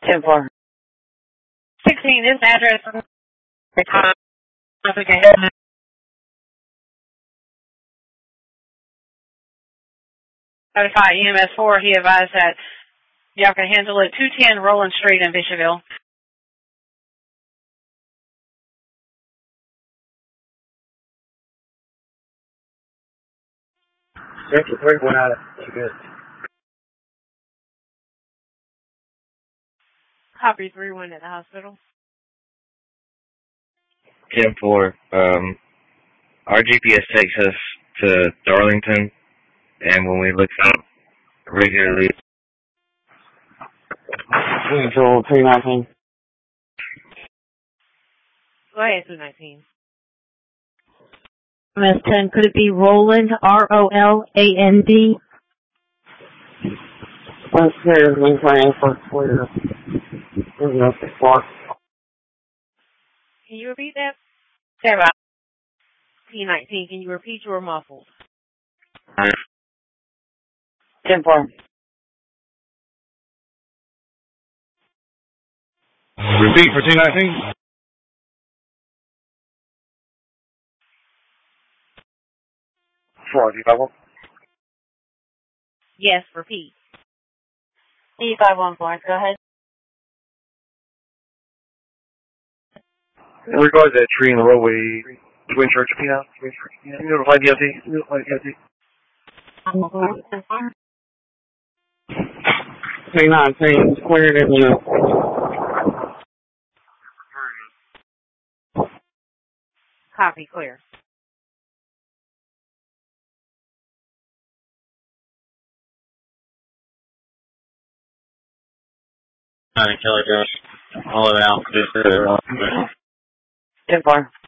10-4. 16, this address. Notify EMS 4. He advised that y'all can handle it. 210 Roland Street in Bishopville. Second 3 went out. Good. Copy 3-1 at the hospital. 10-4. Our GPS takes us to Darlington, and when we look up regularly. Control 319. Go ahead, 219. EMS 10, could it be Roland, Roland? Let's hear the link line for clear. There's no 6-4. Can you repeat that? Sarah. P19, can you repeat your muffled? 10-4. Repeat for 219. Yes, repeat. D514, go ahead. In regards to that tree in the roadway, Twin Church, you notify DOT. 319, cleared in the... Copy, clear. Kelly Josh, all it out. 10-4.